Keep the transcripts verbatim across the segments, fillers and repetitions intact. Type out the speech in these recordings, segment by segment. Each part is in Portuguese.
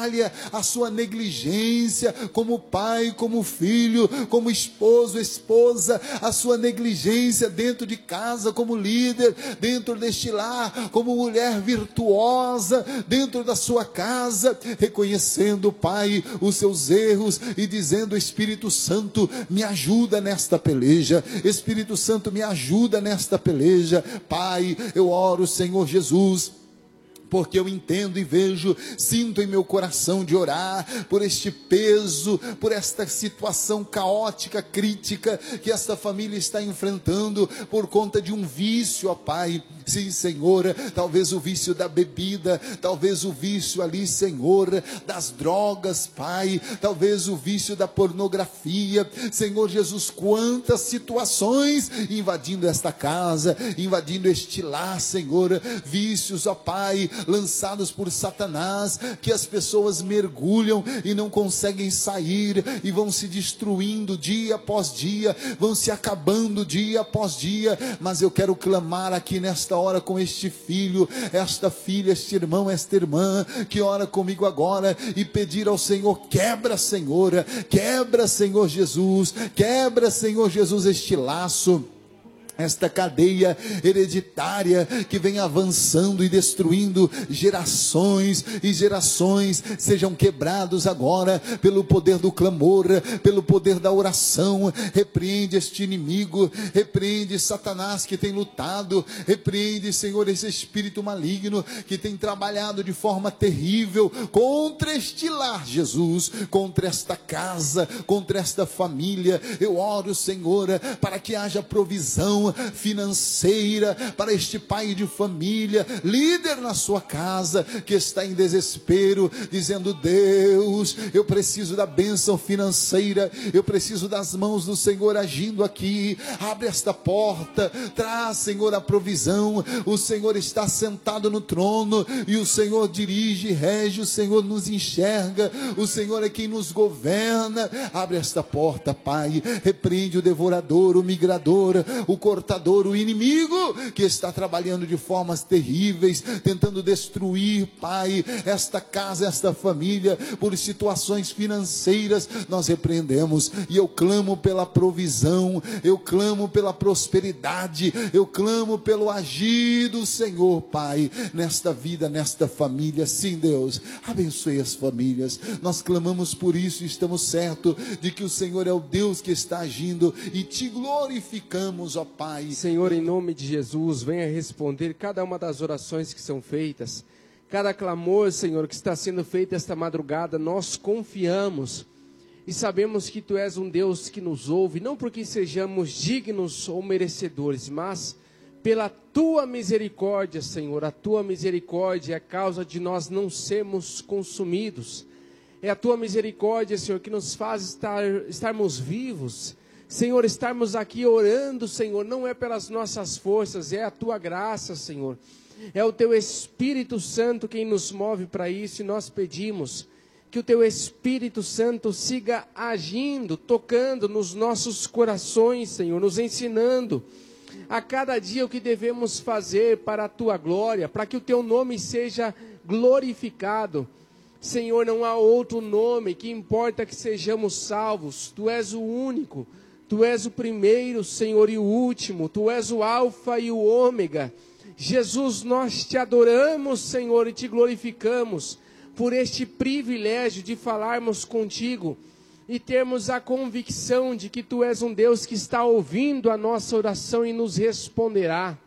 falha, a sua negligência como pai, como filho, como esposo, esposa, a sua negligência dentro de casa como líder, dentro deste lar, como mulher virtuosa, dentro da sua casa, reconhecendo, Pai, os seus erros e dizendo: Espírito Santo, me ajuda nesta peleja, Espírito Santo, me ajuda nesta peleja. Pai, eu oro, Senhor Jesus, porque eu entendo e vejo, sinto em meu coração de orar por este peso, por esta situação caótica, crítica, que esta família está enfrentando, por conta de um vício, ó Pai. Sim, Senhor, talvez o vício da bebida, talvez o vício ali, Senhor, das drogas, Pai, talvez o vício da pornografia, Senhor Jesus, quantas situações invadindo esta casa, invadindo este lar, Senhor, vícios, ó Pai, lançados por Satanás, que as pessoas mergulham e não conseguem sair, e vão se destruindo dia após dia, vão se acabando dia após dia. Mas eu quero clamar aqui nesta hora com este filho, esta filha, este irmão, esta irmã, que ora comigo agora, e pedir ao Senhor: quebra, Senhor, quebra, Senhor Jesus, quebra, Senhor Jesus, este laço, esta cadeia hereditária que vem avançando e destruindo gerações e gerações, sejam quebrados agora pelo poder do clamor, pelo poder da oração. Repreende este inimigo, repreende Satanás que tem lutado, repreende, Senhor, esse espírito maligno que tem trabalhado de forma terrível contra este lar, Jesus, contra esta casa, contra esta família. Eu oro, Senhor, para que haja provisão financeira para este pai de família, líder na sua casa, que está em desespero, dizendo: Deus, eu preciso da bênção financeira, eu preciso das mãos do Senhor agindo aqui. Abre esta porta, traz, Senhor, a provisão. O Senhor está sentado no trono, e o Senhor dirige, rege, o Senhor nos enxerga, o Senhor é quem nos governa. Abre esta porta, Pai, repreende o devorador, o migrador, o cortador, o inimigo que está trabalhando de formas terríveis, tentando destruir, Pai, esta casa, esta família, por situações financeiras. Nós repreendemos, e eu clamo pela provisão, eu clamo pela prosperidade, eu clamo pelo agir do Senhor, Pai, nesta vida, nesta família. Sim, Deus, abençoe as famílias. Nós clamamos por isso e estamos certos de que o Senhor é o Deus que está agindo, e te glorificamos, ó Pai. Senhor, em nome de Jesus, venha responder cada uma das orações que são feitas, cada clamor, Senhor, que está sendo feito esta madrugada. Nós confiamos e sabemos que Tu és um Deus que nos ouve, não porque sejamos dignos ou merecedores, mas pela Tua misericórdia, Senhor. A Tua misericórdia é a causa de nós não sermos consumidos. É a Tua misericórdia, Senhor, que nos faz estar, estarmos vivos. Senhor, estarmos aqui orando, Senhor, não é pelas nossas forças, é a Tua graça, Senhor. É o Teu Espírito Santo quem nos move para isso, e nós pedimos que o Teu Espírito Santo siga agindo, tocando nos nossos corações, Senhor, nos ensinando a cada dia o que devemos fazer para a Tua glória, para que o Teu nome seja glorificado. Senhor, não há outro nome, que importa que sejamos salvos. Tu és o único, Tu és o primeiro, Senhor, e o último. Tu és o alfa e o ômega. Jesus, nós Te adoramos, Senhor, e Te glorificamos por este privilégio de falarmos contigo e termos a convicção de que Tu és um Deus que está ouvindo a nossa oração e nos responderá.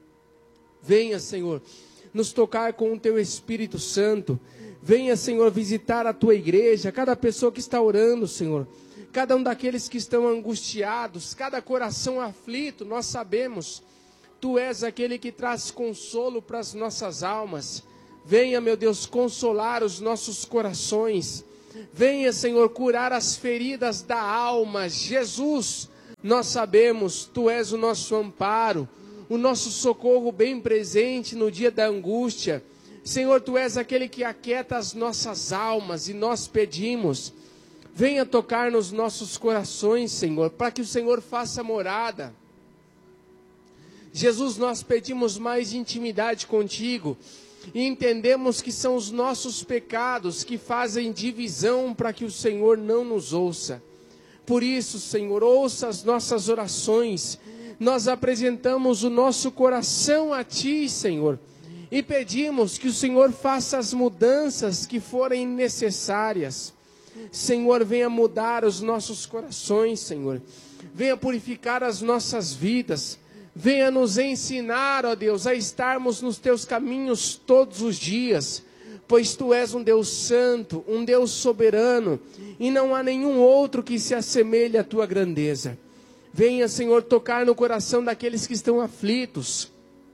Venha, Senhor, nos tocar com o Teu Espírito Santo. Venha, Senhor, visitar a Tua igreja, cada pessoa que está orando, Senhor, cada um daqueles que estão angustiados, cada coração aflito. Nós sabemos, Tu és aquele que traz consolo para as nossas almas. Venha, meu Deus, consolar os nossos corações. Venha, Senhor, curar as feridas da alma. Jesus, nós sabemos, Tu és o nosso amparo, o nosso socorro bem presente no dia da angústia. Senhor, Tu és aquele que aquieta as nossas almas, e nós pedimos, venha tocar nos nossos corações, Senhor, para que o Senhor faça morada. Jesus, nós pedimos mais intimidade contigo. e entendemos que são os nossos pecados que fazem divisão para que o Senhor não nos ouça. Por isso, Senhor, ouça as nossas orações. Nós apresentamos o nosso coração a Ti, Senhor, e pedimos que o Senhor faça as mudanças que forem necessárias. Senhor, venha mudar os nossos corações, Senhor. Venha purificar as nossas vidas. Venha nos ensinar, ó Deus, a estarmos nos Teus caminhos todos os dias, pois Tu és um Deus santo, um Deus soberano, e não há nenhum outro que se assemelhe à Tua grandeza. Venha, Senhor, tocar no coração daqueles que estão aflitos.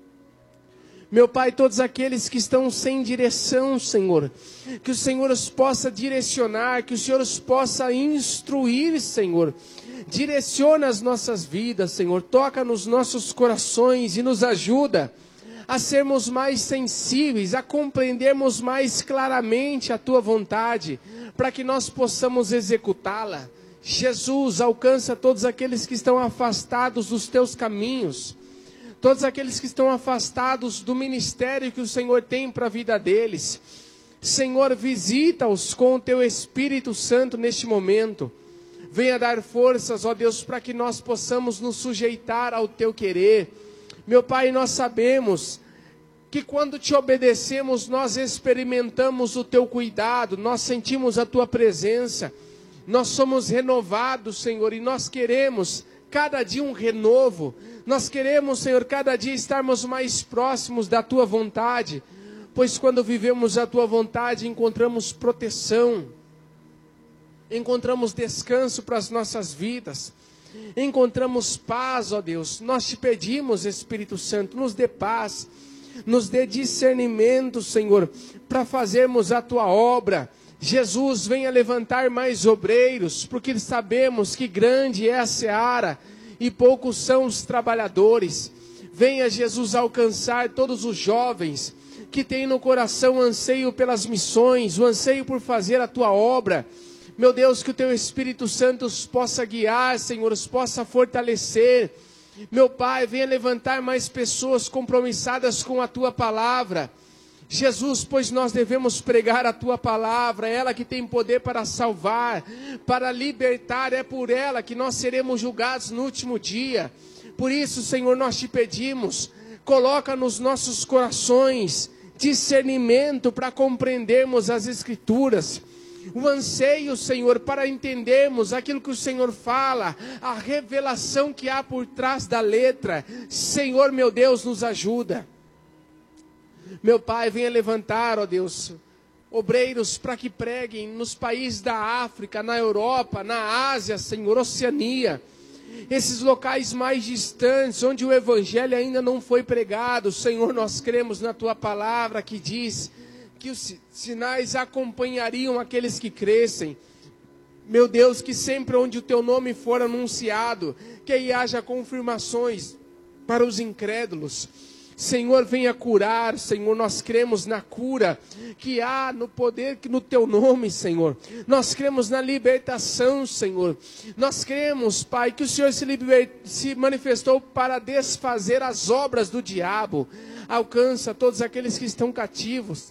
Meu Pai, todos aqueles que estão sem direção, Senhor, que o Senhor os possa direcionar, que o Senhor os possa instruir, Senhor. Direciona as nossas vidas, Senhor, toca nos nossos corações e nos ajuda a sermos mais sensíveis, a compreendermos mais claramente a Tua vontade, para que nós possamos executá-la. Jesus, alcança todos aqueles que estão afastados dos Teus caminhos, todos aqueles que estão afastados do ministério que o Senhor tem para a vida deles. Senhor, visita-os com o Teu Espírito Santo neste momento. Venha dar forças, ó Deus, para que nós possamos nos sujeitar ao Teu querer. Meu Pai, nós sabemos que quando Te obedecemos, nós experimentamos o Teu cuidado, nós sentimos a Tua presença, nós somos renovados, Senhor, e nós queremos cada dia um renovo. Nós queremos, Senhor, cada dia estarmos mais próximos da Tua vontade, pois quando vivemos a Tua vontade, encontramos proteção, encontramos descanso para as nossas vidas, encontramos paz, ó Deus. Nós Te pedimos, Espírito Santo, nos dê paz, nos dê discernimento, Senhor, para fazermos a Tua obra. Jesus, venha levantar mais obreiros, porque sabemos que grande é a seara e poucos são os trabalhadores. Venha, Jesus, alcançar todos os jovens que têm no coração anseio pelas missões, o anseio por fazer a Tua obra. Meu Deus, que o Teu Espírito Santo os possa guiar, Senhor, os possa fortalecer. Meu Pai, venha levantar mais pessoas compromissadas com a Tua palavra. Jesus, pois nós devemos pregar a Tua palavra, ela que tem poder para salvar, para libertar, é por ela que nós seremos julgados no último dia. Por isso, Senhor, nós Te pedimos, coloca nos nossos corações discernimento para compreendermos as Escrituras, o anseio, Senhor, para entendermos aquilo que o Senhor fala, a revelação que há por trás da letra. Senhor, meu Deus, nos ajuda. Meu Pai, venha levantar, ó Deus, obreiros para que preguem nos países da África, na Europa, na Ásia, Senhor, Oceania, esses locais mais distantes, onde o Evangelho ainda não foi pregado. Senhor, nós cremos na Tua palavra que diz que os sinais acompanhariam aqueles que crescem. Meu Deus, que sempre onde o Teu nome for anunciado, que aí haja confirmações para os incrédulos. Senhor, venha curar, Senhor, nós cremos na cura que há no poder, no Teu nome, Senhor. Nós cremos na libertação, Senhor. Nós cremos, Pai, que o Senhor se, liber... se manifestou para desfazer as obras do diabo. Alcança todos aqueles que estão cativos.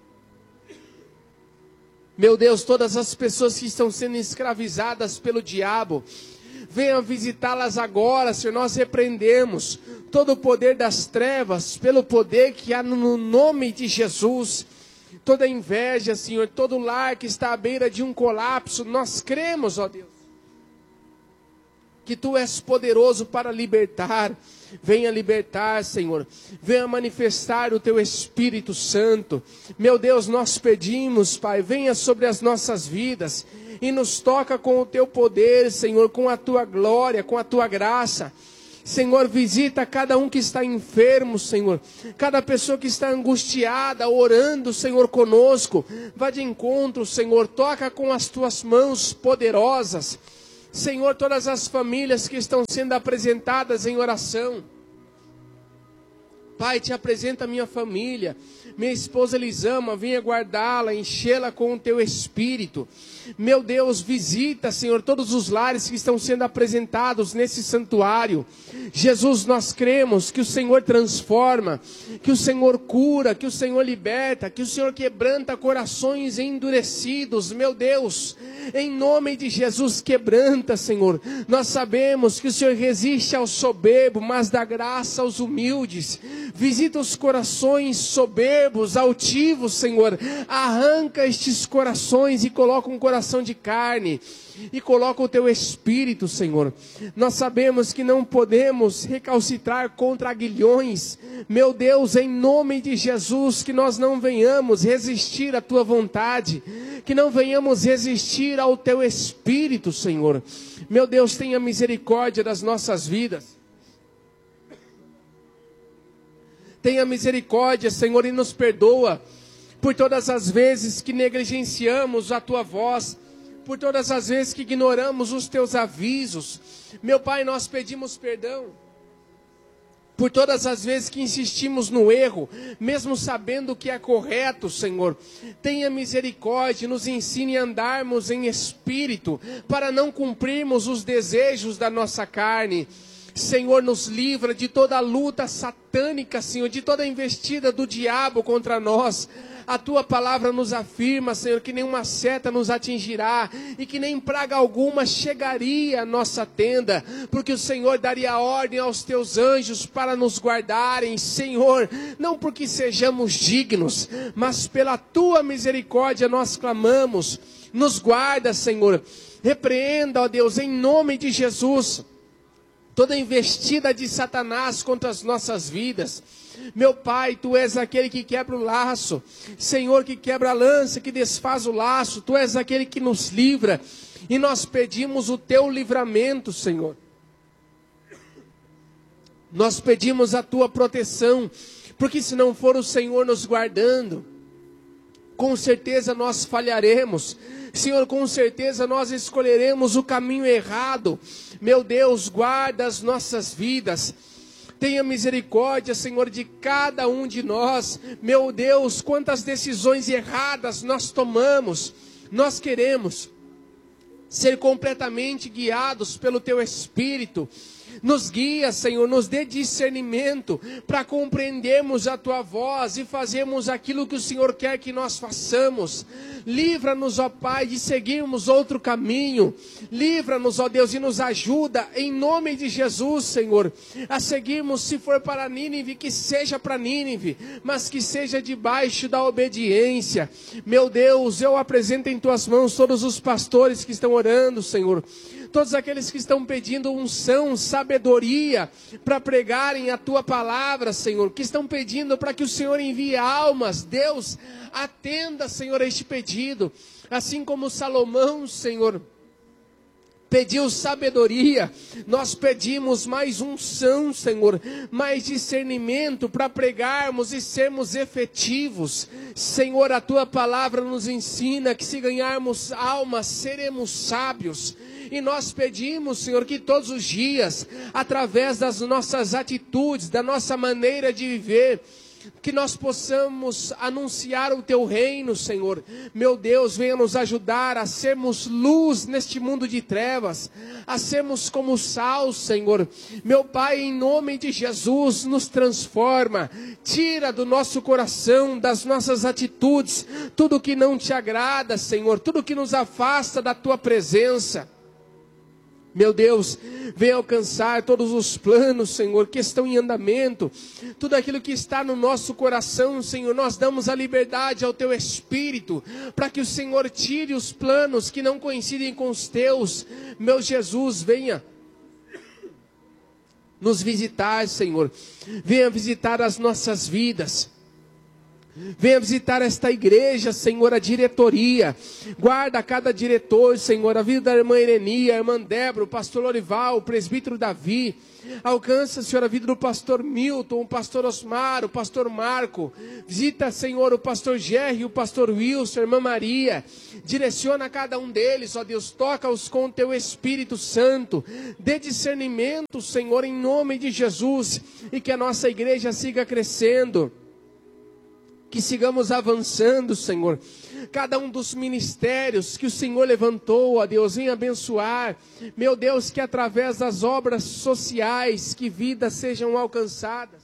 Meu Deus, todas as pessoas que estão sendo escravizadas pelo diabo, venha visitá-las agora, Senhor. Nós repreendemos todo o poder das trevas, pelo poder que há no nome de Jesus. Toda inveja, Senhor, todo lar que está à beira de um colapso, nós cremos, ó Deus, que Tu és poderoso para libertar. Venha libertar, Senhor. Venha manifestar o Teu Espírito Santo. Meu Deus, nós pedimos, Pai, venha sobre as nossas vidas e nos toca com o Teu poder, Senhor, com a Tua glória, com a Tua graça. Senhor, visita cada um que está enfermo, Senhor. Cada pessoa que está angustiada, orando, Senhor, conosco. Vá de encontro, Senhor. Toca com as Tuas mãos poderosas. Senhor, todas as famílias que estão sendo apresentadas em oração. Pai, Te apresenta a minha família. Minha esposa Elisama, venha guardá-la, enchê-la com o teu Espírito. Meu Deus, visita, Senhor, todos os lares que estão sendo apresentados nesse santuário. Jesus, nós cremos que o Senhor transforma, que o Senhor cura, que o Senhor liberta, que o Senhor quebranta corações endurecidos. Meu Deus, em nome de Jesus, quebranta, Senhor. Nós sabemos que o Senhor resiste ao soberbo, mas dá graça aos humildes. Visita os corações soberbos, altivos, Senhor. Arranca estes corações e coloca um coração de carne. E coloca o teu Espírito, Senhor. Nós sabemos que não podemos recalcitrar contra aguilhões. Meu Deus, em nome de Jesus, que nós não venhamos resistir à tua vontade, que não venhamos resistir ao teu Espírito, Senhor. Meu Deus, tenha misericórdia das nossas vidas. Tenha misericórdia, Senhor, e nos perdoa por todas as vezes que negligenciamos a tua voz, por todas as vezes que ignoramos os teus avisos. Meu Pai, nós pedimos perdão por todas as vezes que insistimos no erro, mesmo sabendo que é correto, Senhor. Tenha misericórdia, nos ensine a andarmos em espírito, para não cumprirmos os desejos da nossa carne. Senhor, nos livra de toda a luta satânica, Senhor, de toda a investida do diabo contra nós. A tua palavra nos afirma, Senhor, que nenhuma seta nos atingirá e que nem praga alguma chegaria à nossa tenda, porque o Senhor daria ordem aos teus anjos para nos guardarem, Senhor, não porque sejamos dignos, mas pela tua misericórdia nós clamamos. Nos guarda, Senhor. Repreenda, ó Deus, em nome de Jesus, toda investida de Satanás contra as nossas vidas. Meu Pai, Tu és aquele que quebra o laço, Senhor, que quebra a lança, que desfaz o laço. Tu és aquele que nos livra, e nós pedimos o Teu livramento, Senhor. Nós pedimos a Tua proteção, porque se não for o Senhor nos guardando, com certeza nós falharemos. Senhor, com certeza nós escolheremos o caminho errado. Meu Deus, guarda as nossas vidas. Tenha misericórdia, Senhor, de cada um de nós. Meu Deus, quantas decisões erradas nós tomamos. Nós queremos ser completamente guiados pelo Teu Espírito. Nos guia, Senhor, nos dê discernimento para compreendermos a Tua voz e fazermos aquilo que o Senhor quer que nós façamos. Livra-nos, ó Pai, de seguirmos outro caminho. Livra-nos, ó Deus, e nos ajuda, em nome de Jesus, Senhor, a seguirmos, se for para Nínive, que seja para Nínive, mas que seja debaixo da obediência. Meu Deus, eu apresento em Tuas mãos todos os pastores que estão orando, Senhor. Todos aqueles que estão pedindo unção, sabedoria, para pregarem a Tua palavra, Senhor. Que estão pedindo para que o Senhor envie almas. Deus, atenda, Senhor, a este pedido. Assim como Salomão, Senhor, pediu sabedoria, nós pedimos mais unção, Senhor, mais discernimento para pregarmos e sermos efetivos. Senhor, a Tua palavra nos ensina que se ganharmos almas, seremos sábios. E nós pedimos, Senhor, que todos os dias, através das nossas atitudes, da nossa maneira de viver, que nós possamos anunciar o Teu reino, Senhor. Meu Deus, venha nos ajudar a sermos luz neste mundo de trevas, a sermos como sal, Senhor. Meu Pai, em nome de Jesus, nos transforma, tira do nosso coração, das nossas atitudes, tudo que não Te agrada, Senhor, tudo que nos afasta da Tua presença. Meu Deus, venha alcançar todos os planos, Senhor, que estão em andamento. Tudo aquilo que está no nosso coração, Senhor, nós damos a liberdade ao Teu Espírito, para que o Senhor tire os planos que não coincidem com os Teus. Meu Jesus, venha nos visitar, Senhor. Venha visitar as nossas vidas. Venha visitar esta igreja, Senhor, a diretoria. Guarda cada diretor, Senhor, a vida da irmã Irenia, a irmã Débora, o pastor Lorival, o presbítero Davi. Alcança, Senhor, a vida do pastor Milton, o pastor Osmar, o pastor Marco. Visita, Senhor, o pastor Gerry, o pastor Wilson, a irmã Maria. Direciona cada um deles, ó Deus, toca-os com o Teu Espírito Santo. Dê discernimento, Senhor, em nome de Jesus, e que a nossa igreja siga crescendo. que sigamos avançando, Senhor. Cada um dos ministérios que o Senhor levantou, ó Deus, venha abençoar. Meu Deus, que através das obras sociais, que vidas sejam alcançadas.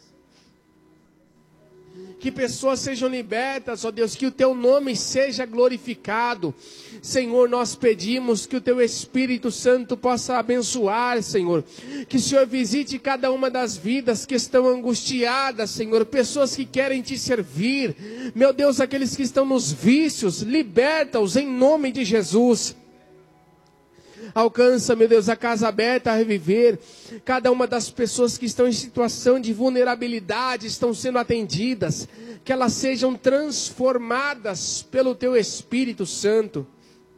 Que pessoas sejam libertas, ó Deus, que o Teu nome seja glorificado. Senhor, nós pedimos que o Teu Espírito Santo possa abençoar, Senhor. Que o Senhor visite cada uma das vidas que estão angustiadas, Senhor. Pessoas que querem Te servir. Meu Deus, aqueles que estão nos vícios, liberta-os em nome de Jesus. Alcança, meu Deus, a Casa Aberta a Reviver. Cada uma das pessoas que estão em situação de vulnerabilidade estão sendo atendidas. Que elas sejam transformadas pelo Teu Espírito Santo.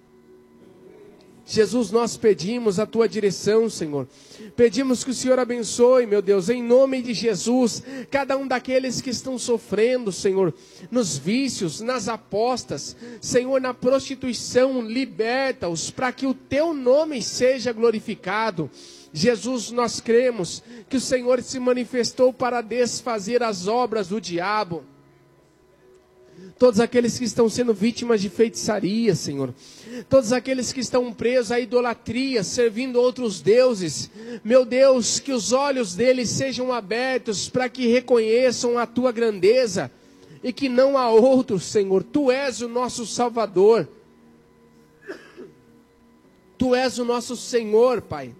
Jesus, nós pedimos a Tua direção, Senhor. Pedimos que o Senhor abençoe, meu Deus, em nome de Jesus, cada um daqueles que estão sofrendo, Senhor, nos vícios, nas apostas, Senhor, na prostituição, liberta-os, para que o Teu nome seja glorificado. Jesus, nós cremos que o Senhor se manifestou para desfazer as obras do diabo. Todos aqueles que estão sendo vítimas de feitiçaria, Senhor. Todos aqueles que estão presos à idolatria, servindo outros deuses. Meu Deus, que os olhos deles sejam abertos para que reconheçam a Tua grandeza. E que não há outro, Senhor. Tu és o nosso Salvador. Tu és o nosso Senhor, Pai.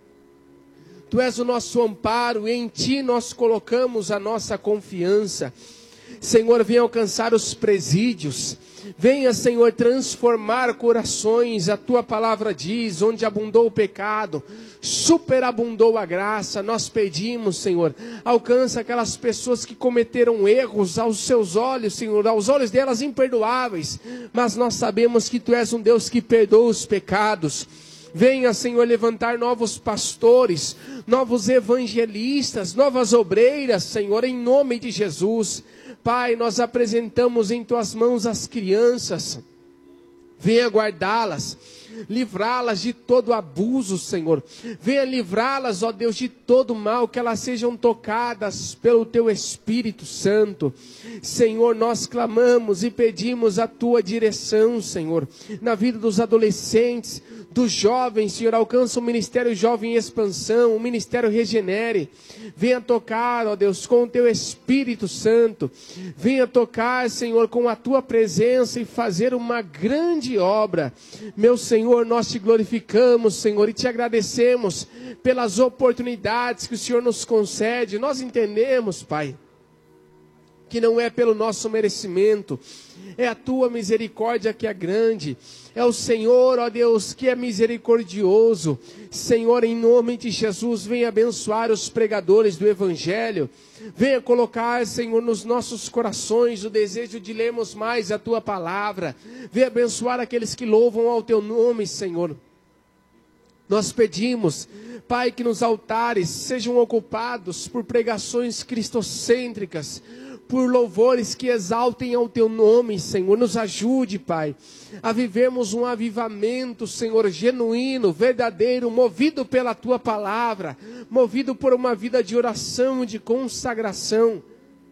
Tu és o nosso amparo e em Ti nós colocamos a nossa confiança. Senhor, venha alcançar os presídios. Venha, Senhor, transformar corações. A Tua palavra diz, onde abundou o pecado, superabundou a graça. Nós pedimos, Senhor, alcança aquelas pessoas que cometeram erros aos Seus olhos, Senhor, aos olhos delas imperdoáveis. Mas nós sabemos que Tu és um Deus que perdoa os pecados. Venha, Senhor, levantar novos pastores, novos evangelistas, novas obreiras, Senhor, em nome de Jesus. Pai, nós apresentamos em Tuas mãos as crianças. Venha guardá-las, livrá-las de todo abuso, Senhor. Venha livrá-las, ó Deus, de todo mal, que elas sejam tocadas pelo Teu Espírito Santo. Senhor, nós clamamos e pedimos a Tua direção, Senhor, na vida dos adolescentes, dos jovens, Senhor. Alcança o Ministério Jovem em Expansão, o Ministério Regenere. Venha tocar, ó Deus, com o Teu Espírito Santo. Venha tocar, Senhor, com a Tua presença e fazer uma grande obra. Meu Senhor, nós Te glorificamos, Senhor, e Te agradecemos pelas oportunidades que o Senhor nos concede. Nós entendemos, Pai, que não é pelo nosso merecimento, é a Tua misericórdia que é grande. É o Senhor, ó Deus, que é misericordioso. Senhor, em nome de Jesus, venha abençoar os pregadores do Evangelho. Venha colocar, Senhor, nos nossos corações o desejo de lermos mais a Tua palavra. Venha abençoar aqueles que louvam ao Teu nome, Senhor. Nós pedimos, Pai, que nos altares sejam ocupados por pregações cristocêntricas, por louvores que exaltem ao Teu nome, Senhor. Nos ajude, Pai, a vivermos um avivamento, Senhor, genuíno, verdadeiro, movido pela Tua palavra, movido por uma vida de oração, de consagração.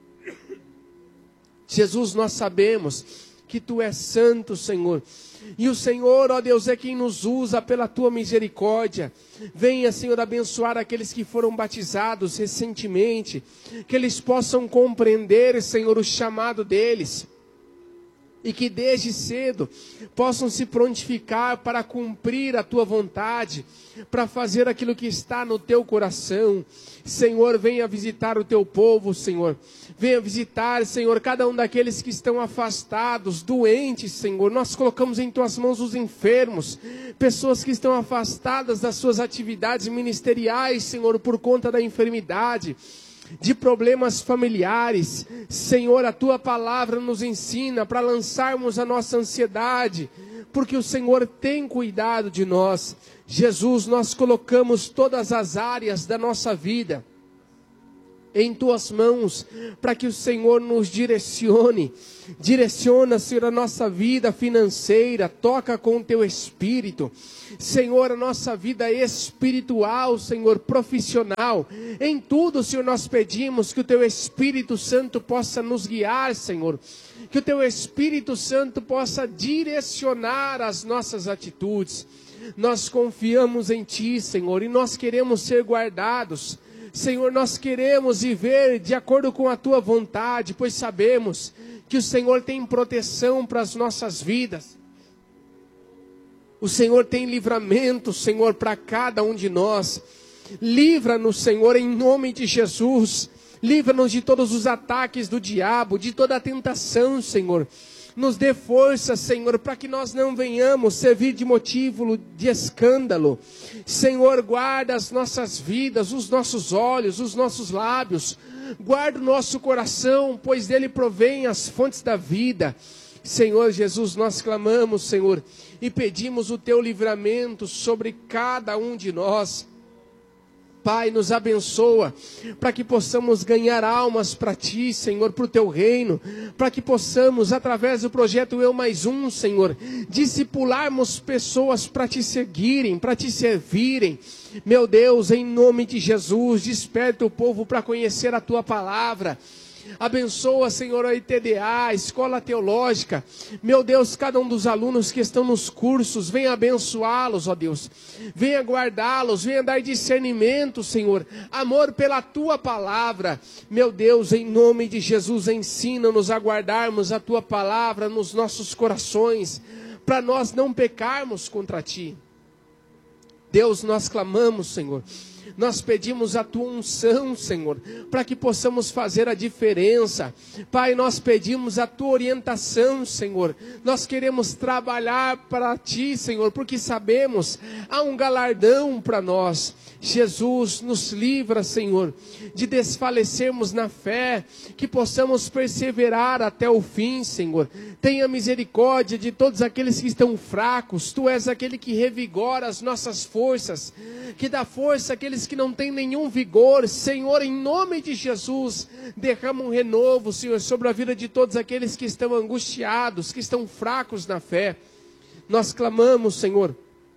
Jesus, nós sabemos que Tu és santo, Senhor. E o Senhor, ó Deus, é quem nos usa pela Tua misericórdia. Venha, Senhor, abençoar aqueles que foram batizados recentemente, que eles possam compreender, Senhor, o chamado deles, e que desde cedo possam se prontificar para cumprir a Tua vontade, para fazer aquilo que está no Teu coração. Senhor, venha visitar o Teu povo, Senhor. Venha visitar, Senhor, cada um daqueles que estão afastados, doentes, Senhor. Nós colocamos em Tuas mãos os enfermos, pessoas que estão afastadas das suas atividades ministeriais, Senhor, por conta da enfermidade, de problemas familiares. Senhor, a Tua palavra nos ensina para lançarmos a nossa ansiedade, porque o Senhor tem cuidado de nós. Jesus, nós colocamos todas as áreas da nossa vida em Tuas mãos, para que o Senhor nos direcione. Direciona, Senhor, a nossa vida financeira, toca com o Teu Espírito. Senhor, a nossa vida espiritual, Senhor, profissional. Em tudo, Senhor, nós pedimos que o Teu Espírito Santo possa nos guiar, Senhor. que o Teu Espírito Santo possa direcionar as nossas atitudes. Nós confiamos em Ti, Senhor, e nós queremos ser guardados. Senhor, nós queremos viver de acordo com a Tua vontade, pois sabemos que o Senhor tem proteção para as nossas vidas. O Senhor tem livramento, Senhor, para cada um de nós. Livra-nos, Senhor, em nome de Jesus. Livra-nos de todos os ataques do diabo, de toda a tentação, Senhor. Nos dê força, Senhor, para que nós não venhamos servir de motivo de escândalo. Senhor, guarda as nossas vidas, os nossos olhos, os nossos lábios. Guarda o nosso coração, pois dele provém as fontes da vida. Senhor Jesus, nós clamamos, Senhor, e pedimos o Teu livramento sobre cada um de nós. Pai, nos abençoa, para que possamos ganhar almas para Ti, Senhor, para o Teu reino, para que possamos, através do projeto Eu Mais Um, Senhor, discipularmos pessoas para Te seguirem, para Te servirem. Meu Deus, em nome de Jesus, desperta o povo para conhecer a Tua palavra. Abençoa, Senhor, a I T D A, a Escola Teológica. Meu Deus, cada um dos alunos que estão nos cursos, venha abençoá-los, ó Deus. Venha guardá-los, venha dar discernimento, Senhor. Amor pela Tua palavra. Meu Deus, em nome de Jesus, ensina-nos a guardarmos a Tua palavra nos nossos corações, para nós não pecarmos contra Ti. Deus, nós clamamos, Senhor. Nós pedimos a Tua unção, Senhor, para que possamos fazer a diferença. Pai, nós pedimos a Tua orientação, Senhor. Nós queremos trabalhar para Ti, Senhor, porque sabemos, há um galardão para nós. Jesus, nos livra, Senhor, de desfalecermos na fé, que possamos perseverar até o fim, Senhor. Tenha misericórdia de todos aqueles que estão fracos. Tu és aquele que revigora as nossas forças, que dá força àqueles que não têm nenhum vigor. Senhor, em nome de Jesus, derrama um renovo, Senhor, sobre a vida de todos aqueles que estão angustiados, que estão fracos na fé. Nós clamamos, Senhor,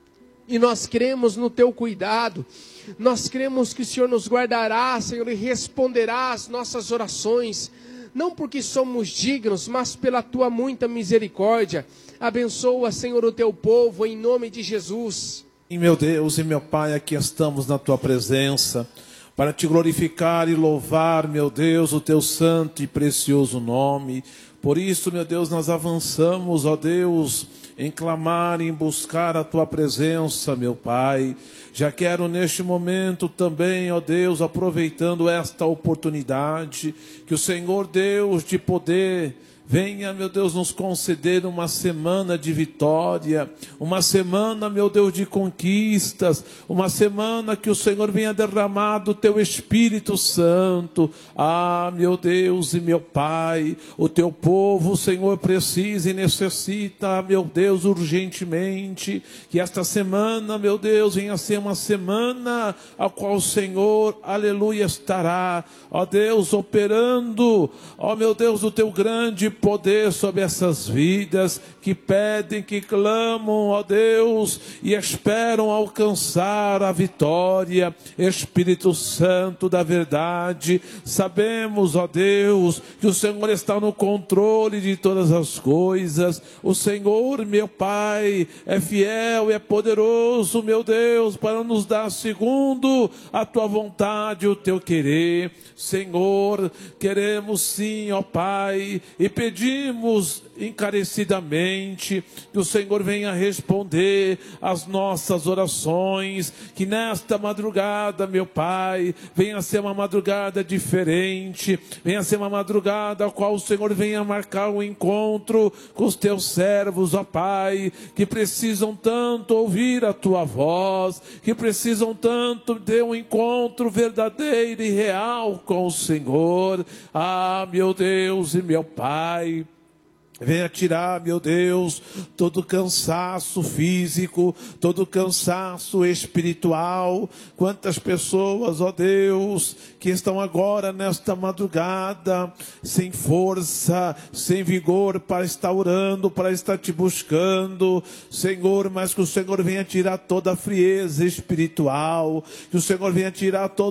e nós cremos no Teu cuidado. Nós cremos que o Senhor nos guardará, Senhor, e responderá às nossas orações, não porque somos dignos, mas pela Tua muita misericórdia. Abençoa, Senhor, o Teu povo, em nome de Jesus. E meu Deus e meu Pai, aqui estamos na Tua presença, para Te glorificar e louvar, meu Deus, o Teu santo e precioso nome. Por isso, meu Deus, nós avançamos, ó Deus, em clamar, em buscar a Tua presença, meu Pai. Já quero neste momento também, ó Deus, aproveitando esta oportunidade, que o Senhor Deus de poder venha, meu Deus, nos conceder uma semana de vitória, uma semana, meu Deus, de conquistas, uma semana que o Senhor venha derramar do Teu Espírito Santo. Ah, meu Deus e meu Pai, o Teu povo, o Senhor, precisa e necessita, meu Deus, urgentemente, que esta semana, meu Deus, venha ser uma semana a qual o Senhor, aleluia, estará, ó Deus, operando, ó meu Deus, o Teu grande poder sobre essas vidas que pedem, que clamam, ó Deus, e esperam alcançar a vitória. Espírito Santo da verdade, sabemos, ó Deus, que o Senhor está no controle de todas as coisas. O Senhor, meu Pai, é fiel e é poderoso, meu Deus, para nos dar segundo a Tua vontade, o Teu querer. Senhor, queremos sim, ó Pai, e pedimos encarecidamente que o Senhor venha responder às nossas orações, que nesta madrugada, meu Pai, venha ser uma madrugada diferente, venha ser uma madrugada a qual o Senhor venha marcar um encontro com os Teus servos, ó Pai, que precisam tanto ouvir a Tua voz, que precisam tanto ter um encontro verdadeiro e real com o Senhor. Ah, meu Deus e meu Pai, venha tirar, meu Deus, todo cansaço físico, todo cansaço espiritual. Quantas pessoas, ó Deus, que estão agora nesta madrugada, sem força, sem vigor para estar orando, para estar Te buscando, Senhor, mas que o Senhor venha tirar toda a frieza espiritual, que o Senhor venha tirar todo